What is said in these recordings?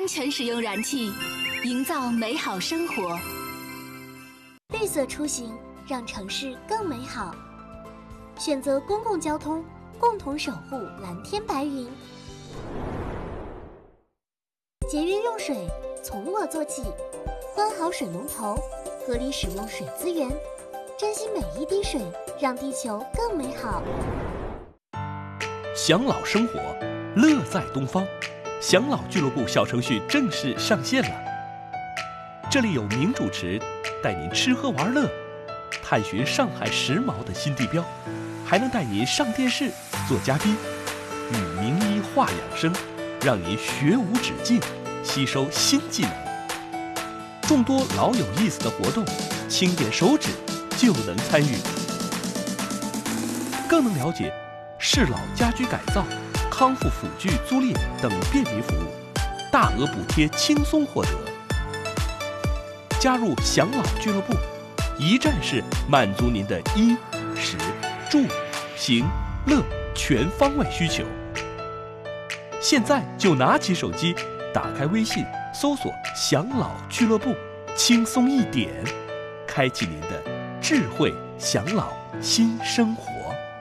安全使用燃气，营造美好生活。 绿色出行，让城市更美好。选择公共交通，共同守护蓝天白云。节约用水，从我做起。关好水龙头，合理使用水资源，珍惜每一滴水，让地球更美好。 享老生活，乐在东方。享老俱乐部小程序正式上线了，这里有名主持带您吃喝玩乐，探寻上海时髦的新地标，还能带您上电视做嘉宾，与名医话养生，让您学无止境，吸收新技能。众多老有意思的活动，轻点手指就能参与，更能了解适老家居改造、康复辅具租赁等便民服务，大额补贴轻松获得。加入享老俱乐部，一站式满足您的衣、食、住、行、乐全方位需求。现在就拿起手机，打开微信，搜索享老俱乐部，轻松一点，开启您的智慧享老新生活。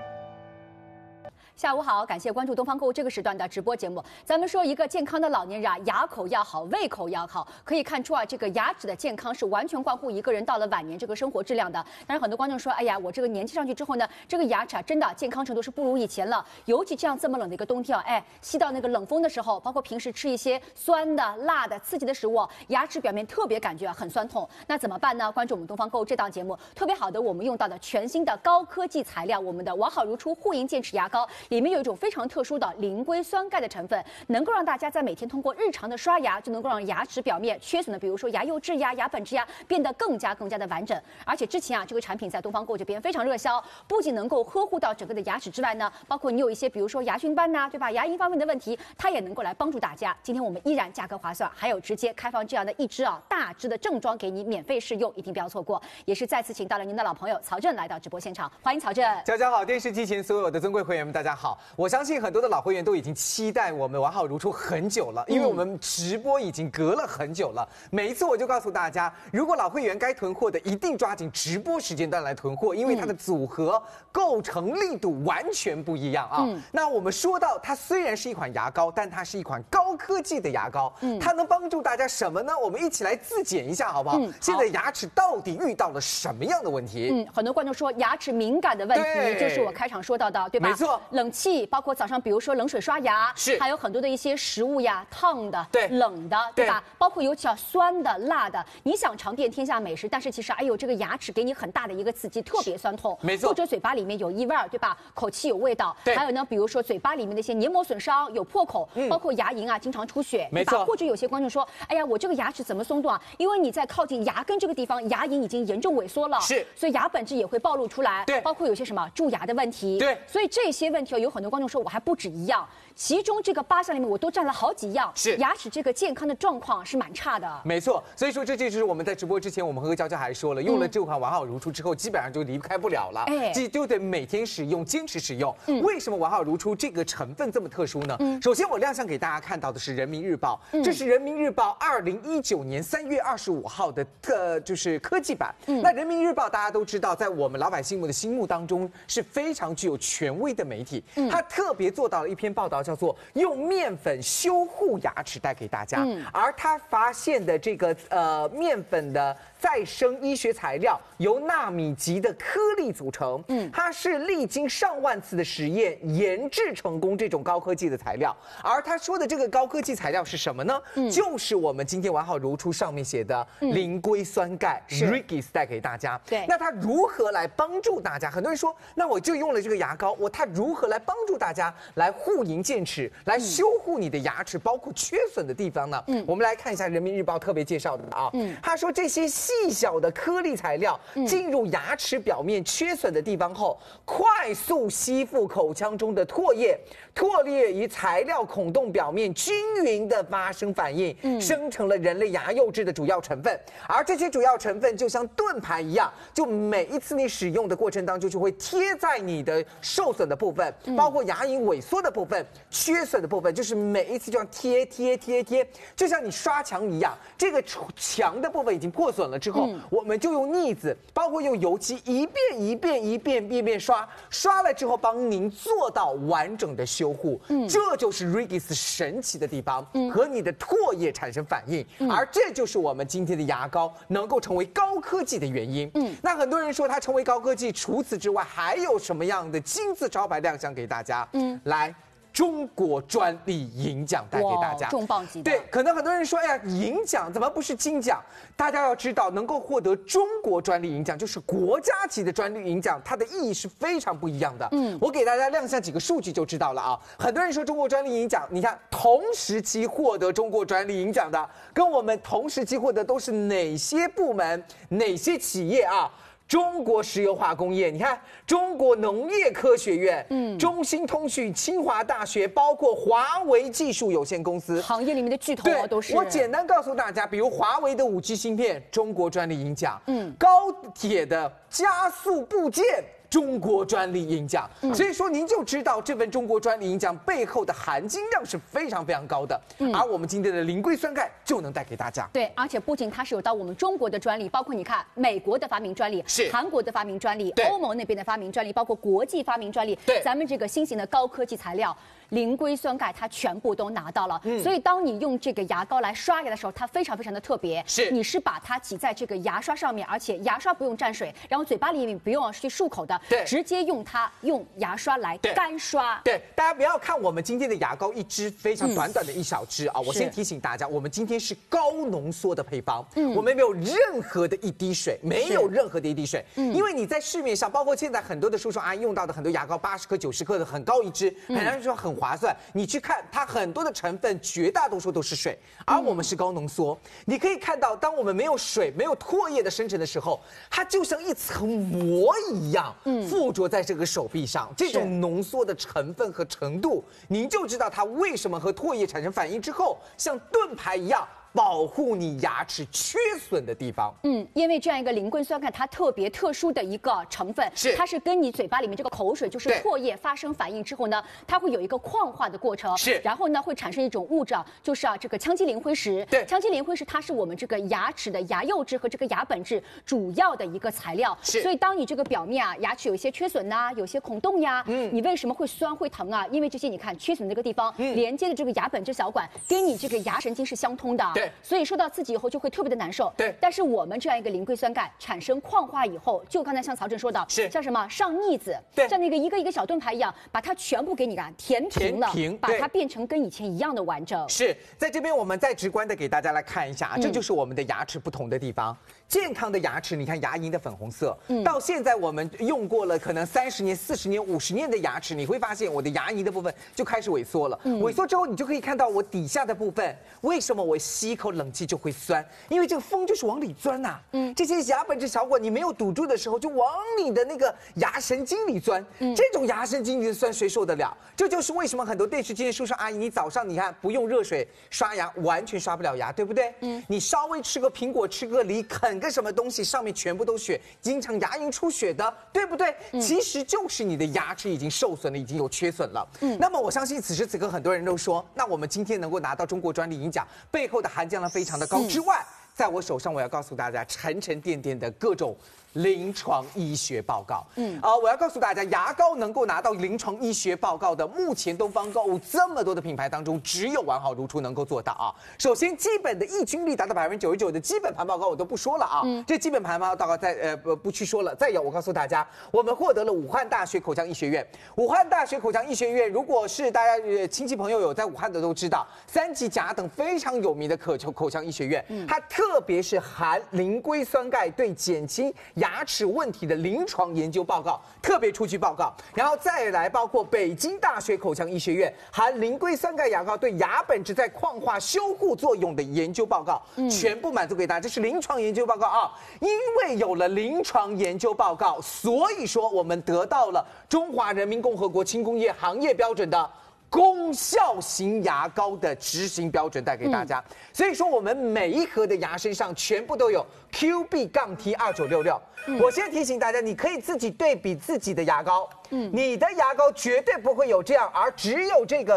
下午好，感谢关注东方购物这个时段的直播节目。咱们说一个健康的老年人啊，牙口要好，胃口要好，可以看出啊，这个牙齿的健康是完全关乎一个人到了晚年这个生活质量的。但是很多观众说，哎呀，我这个年纪上去之后呢，这个牙齿啊，真的健康程度是不如以前了。尤其这么冷的一个冬天啊，哎，吸到那个冷风的时候，包括平时吃一些酸的、辣的、刺激的食物，牙齿表面特别感觉很酸痛。那怎么办呢？关注我们东方购物这档节目，特别好的我们用到的全新的高科技材料，我们的完好如初护龈健齿牙膏。里面有一种非常特殊的磷硅酸钙的成分，能够让大家在每天通过日常的刷牙，就能够让牙齿表面缺损的，比如说牙釉质呀、牙本质呀，变得更加的完整。而且之前啊，这个产品在东方购这边非常热销，不仅能够呵护到整个的牙齿之外呢，包括你有一些比如说牙菌斑呐，对吧？牙龈方面的问题，它也能够来帮助大家。今天我们依然价格划算，还有直接开放这样的一支啊大支的正装给你免费试用，一定不要错过。也是再次请到了您的老朋友曹震来到直播现场，欢迎曹震。 大家好，电视机前所有的尊贵会员们，大家好。我相信很多的老会员都已经期待我们完好如初很久了，因为我们直播已经隔了很久了。每一次我就告诉大家，如果老会员该囤货的，一定抓紧直播时间段来囤货，因为它的组合构成力度完全不一样啊。那我们说到，它虽然是一款牙膏，但它是一款高科技的牙膏。它能帮助大家什么呢？我们一起来自检一下好不好？现在牙齿到底遇到了什么样的问题？ 很多观众说牙齿敏感的问题，就是我开场说到的，对吧？ 没错， 冷气，包括早上比如说冷水刷牙， 是， 还有很多的一些食物呀，烫的、 对， 冷的，对吧？包括尤其要酸的、辣的，你想尝遍天下美食，但是其实哎呦，这个牙齿给你很大的一个刺激，特别酸痛， 没错， 或者嘴巴里面有异味，对吧？口气有味道， 对， 还有呢，比如说嘴巴里面的一些黏膜损伤、有破口，包括牙龈啊经常出血， 没错。 或者有些观众说，哎呀，我这个牙齿怎么松动啊？因为你在靠近牙根这个地方，牙龈已经严重萎缩了， 是， 所以牙本质也会暴露出来， 对， 包括有些什么蛀牙的问题， 对， 所以这些问题有很多观众说我还不止一样。其中这个8项里面我都占了好几样， 是牙齿这个健康的状况是蛮差的。 没错，所以说这就是我们在直播之前，我们和娇娇还说了，用了这款完好如初之后，基本上就离开不了了，就得每天使用，坚持使用。为什么完好如初这个成分这么特殊呢？首先我亮相给大家看到的是人民日报，这是人民日报2019年3月25号的就是科技版。那人民日报大家都知道，在我们老百姓们的心目当中是非常具有权威的媒体，它特别做到了一篇报道，叫做用面粉修护牙齿带给大家，而他发现的这个面粉的再生医学材料由纳米级的颗粒组成，它是历经上万次的实验研制成功这种高科技的材料。而他说的这个高科技材料是什么呢？就是我们今天完好如初上面写的磷硅酸钙 RIGIS 带给大家。 对， 那它如何来帮助大家？很多人说，那我就用了这个牙膏，它如何来帮助大家来护龈健齿，来修护你的牙齿，包括缺损的地方呢？我们来看一下人民日报特别介绍的啊，他说这些细小的颗粒材料进入牙齿表面缺损的地方后，快速吸附口腔中的唾液，唾液与材料孔洞表面均匀的发生反应，生成了人类牙釉质的主要成分。而这些主要成分就像盾牌一样，就每一次你使用的过程当中，就会贴在你的受损的部分，包括牙龈萎缩的部分， 缺损的部分，就是每一次就像贴，就像你刷墙一样，这个墙的部分已经破损了之后，我们就用腻子，包括用油漆一遍刷了之后，帮您做到完整的修护。这就是 Regis 神奇的地方，和你的唾液产生反应，而这就是我们今天的牙膏能够成为高科技的原因。那很多人说它成为高科技，除此之外还有什么样的金字招牌亮相给大家？来。中国专利银奖带给大家， 重磅级的。 对，可能很多人说，哎呀，银奖怎么不是金奖？大家要知道，能够获得中国专利银奖，就是国家级的专利银奖，它的意义是非常不一样的。我给大家亮相几个数据就知道了啊。很多人说中国专利银奖，你看同时期获得中国专利银奖的，跟我们同时期获得都是哪些部门、哪些企业啊？中国石油化工业，你看中国农业科学院、中兴通讯、清华大学，包括华为技术有限公司， 行业里面的巨头啊，都是。 我简单告诉大家，比如华为的5G 芯片，中国专利银奖；高铁的加速部件。中国专利银奖，所以说您就知道这份中国专利银奖背后的含金量是非常高的。而我们今天的灵龟酸钙就能带给大家。 对，而且不仅它是有到我们中国的专利，包括你看美国的发明专利， 是韩国的发明专利，欧盟那边的发明专利，包括国际发明专利， 对， 咱们这个新型的高科技材料。灵龟酸钙它全部都拿到了，所以当你用这个牙膏来刷牙的时候，它非常的特别。你是把它挤在这个牙刷上面，而且牙刷不用沾水，然后嘴巴里面不用去漱口的，直接用牙刷来干刷。 对，大家不要看我们今天的牙膏一支非常短的一小支啊，我先提醒大家，我们今天是高浓缩的配方，我们没有任何的一滴水，因为你在市面上，包括现在很多的叔叔阿姨用到的很多牙膏，80克、90克的很高一支，很多人说很划算，你去看它很多的成分，绝大多数都是水，而我们是高浓缩。你可以看到，当我们没有水、没有唾液的生成的时候，它就像一层膜一样，附着在这个手臂上。这种浓缩的成分和程度，您就知道它为什么和唾液产生反应之后，像盾牌一样。保护你牙齿缺损的地方。 因为这样一个灵龟酸钙，它特殊的一个成分，它是跟你嘴巴里面这个口水，就是唾液发生反应之后呢，它会有一个矿化的过程，然后呢会产生一种物质，就是这个羟基磷灰石。羟基磷灰石它是我们这个牙齿的牙釉质和这个牙本质主要的一个材料。所以当你这个表面牙齿有一些缺损呐，有些孔洞呀，你为什么会酸会疼啊？因为这些你看缺损的这个地方连接的这个牙本质小管跟你这个牙神经是相通的。所以受到刺激以后就会特别的难受。但是我们这样一个灵龟酸钙产生矿化以后，就刚才像曹正说的，像什么上腻子，像那个一个小盾牌一样，把它全部给你填平了，把它变成跟以前一样的完整。 在这边我们再直观的给大家来看一下，这就是我们的牙齿不同的地方。健康的牙齿，你看牙龈的粉红色，到现在我们用过了可能30年、40年、50年的牙齿，你会发现我的牙龈的部分就开始萎缩了。萎缩之后，你就可以看到我底下的部分，为什么我吸一口冷气就会酸？因为这个风就是往里钻呐。这些牙本质小管你没有堵住的时候，就往你的那个牙神经里钻。这种牙神经里的酸谁受得了？这就是为什么很多电视机的叔叔阿姨，你早上你看不用热水刷牙，完全刷不了牙，对不对？你稍微吃个苹果，吃个梨，啃个什么东西，上面全部都血，经常牙龈出血的，对不对？其实就是你的牙齿已经受损了，已经有缺损了。那么我相信此时此刻很多人都说，那我们今天能够拿到中国专利银奖，背后的含金量非常的高之外，在我手上我要告诉大家沉沉甸甸的各种临床医学报告。我要告诉大家，牙膏能够拿到临床医学报告的，目前东方购物这么多的品牌当中，只有完好如初能够做到啊。首先，基本的抑菌率达到99%的基本盘报告我都不说了啊，这基本盘报告不去说了。再有，我告诉大家，我们获得了武汉大学口腔医学院。武汉大学口腔医学院，如果是大家亲戚朋友有在武汉的都知道，3级甲等非常有名的口腔医学院，它特别是含灵龟酸钙对减轻牙齿问题的临床研究报告，特别出具报告，然后再来包括北京大学口腔医学院含灵龟酸钙牙膏对牙本质在矿化修护作用的研究报告，全部满足给大家。这是临床研究报告啊，因为有了临床研究报告，所以说我们得到了中华人民共和国轻工业行业标准的功效型牙膏的执行标准带给大家。所以说我们每一盒的牙身上全部都有 QB-T2966。我先提醒大家，你可以自己对比自己的牙膏，你的牙膏绝对不会有这样，而只有这个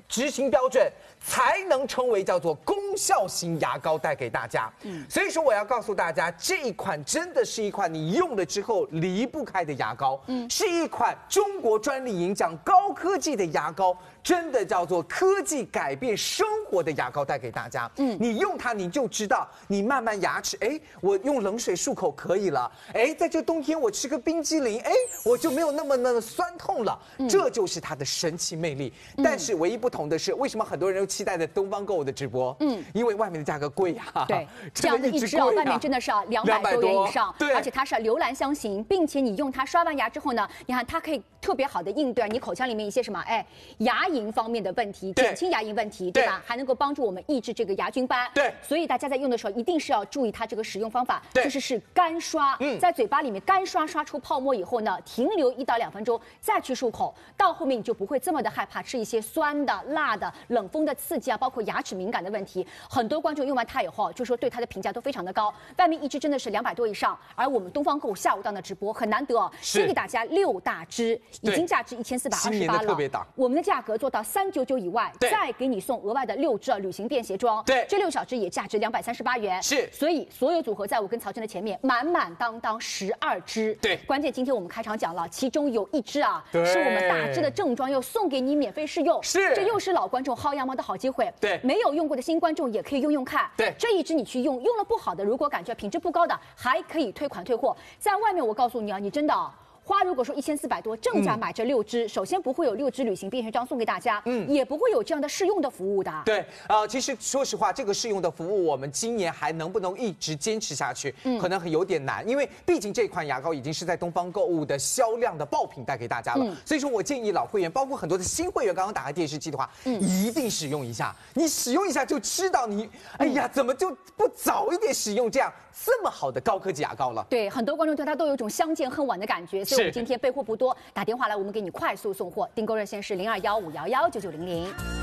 执行标准，才能称为叫做功效型牙膏带给大家。所以说我要告诉大家，这一款真的是一款你用了之后离不开的牙膏，是一款中国专利银奖高科技的牙膏。真的叫做科技改变生活的牙膏带给大家。你用它你就知道，你慢慢牙齿，我用冷水漱口可以了。在这冬天我吃个冰激凌，我就没有那么酸痛了。这就是它的神奇魅力。但是唯一不同的是，为什么很多人都期待着东方购物的直播？因为外面的价格贵呀。 对，这样的一支外面真的是200多元以上， 对， 而且它是留兰香型，并且你用它刷完牙之后呢，你看它可以特别好的应对你口腔里面一些什么，牙龈方面的问题，减轻牙龈问题，对吧？还能够帮助我们抑制这个牙菌斑。 对， 所以大家在用的时候一定是要注意它这个使用方法，就是干刷，在嘴巴里面干刷，刷出泡沫以后呢，停留1到2分钟，再去漱口，到后面你就不会这么的害怕吃一些酸的、辣的、冷风的刺激啊，包括牙齿敏感的问题。很多观众用完它以后，就说对它的评价都非常的高。外面一支真的是200多以上，而我们东方购物下午档的直播很难得哦，先给大家6大支，已经价值1428了。我们的价格做到399以外，再给你送额外的6支旅行便携装。对，这6小支也价值238元。是，所以所有组合在我跟曹真的前面满满当当12支。对，关键今天我们开场讲了，其中有1支啊，是我们大支的正装，又送给你免费试用。是，这又是老观众薅羊毛的好机会。对，没有用过的新观众也可以用用看。对，这一支你去用，用了不好的，如果感觉品质不高的，还可以退款退货。在外面我告诉你啊，你真的花如果说1400多，正价买这6支，首先不会有6支旅行便携装送给大家，也不会有这样的试用的服务的。对，其实说实话，这个试用的服务我们今年还能不能一直坚持下去，可能有点难，因为毕竟这款牙膏已经是在东方购物的销量的爆品带给大家了。所以说我建议老会员，包括很多的新会员，刚刚打开电视机的话，一定使用一下。你使用一下就知道你，哎呀，怎么就不早一点使用这么好的高科技牙膏了？对，很多观众对它都有一种相见恨晚的感觉，所以我们今天备货不多，打电话来我们给你快速送货，订购热线是0215119900。